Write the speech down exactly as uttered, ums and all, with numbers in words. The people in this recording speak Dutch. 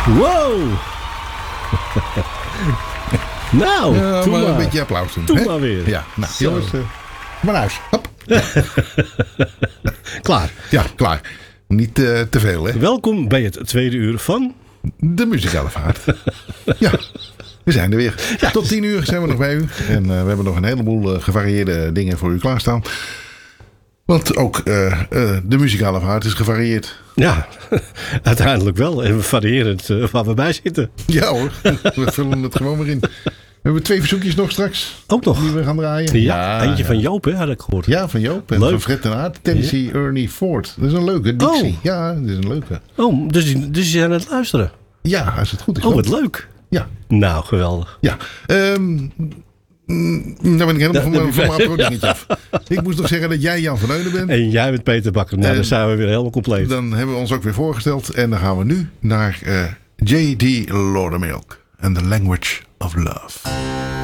Wow! Nou, Ja, doe maar maar. een beetje applaus doen. Doe hè? maar weer. Ja, nou Zo. jongens, uh, maar naar huis. Hop. Klaar. Ja, klaar. Niet uh, te veel, hè? Welkom bij het tweede uur van... De muzikale vaart. Ja, we zijn er weer. Ja. Tot tien uur zijn we nog bij u. En uh, we hebben nog een heleboel uh, gevarieerde dingen voor u klaarstaan. Want ook uh, uh, de muzikale vaart is gevarieerd. Ja, uiteindelijk wel. En we variëren het uh, waar we bij zitten. Ja hoor, we vullen het gewoon weer in. We hebben twee verzoekjes nog straks. Ook nog. Die we gaan draaien. Ja, eentje ja. van Joop, hè, had ik gehoord. Ja, van Joop. En Leuk. van Fred en Aard. Tennessee Ernie Ford. Dat is een leuke. Dixie. Oh. Ja, dat is een leuke. Oh, dus, die- dus die zijn aan het luisteren. Ja, als het goed is. Oh, wel. wat leuk. Ja, Nou, geweldig. ja. Um, nou ben ik helemaal van mijn, van mijn apro-dingetje af. Ik moest nog zeggen dat jij Jan van Eulen bent. En jij bent Peter Bakker. Nou, En dan zijn we weer helemaal compleet. Dan hebben we ons ook weer voorgesteld. En dan gaan we nu naar uh, J D Laudermilk. And the Language of Love.